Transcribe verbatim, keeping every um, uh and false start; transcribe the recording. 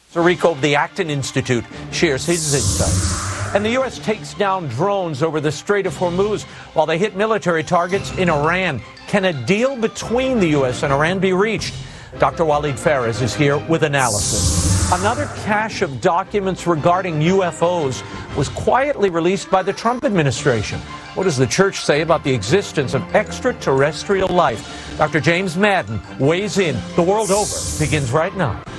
Rico of the Acton Institute shares his insights. And the U S takes down drones over the Strait of Hormuz while they hit military targets in Iran. Can a deal between the U S and Iran be reached? Doctor Waleed Phares is here with analysis. Another cache of documents regarding U F Os was quietly released by the Trump administration. What does the church say about the existence of extraterrestrial life? Doctor James Madden weighs in. The World Over begins right now.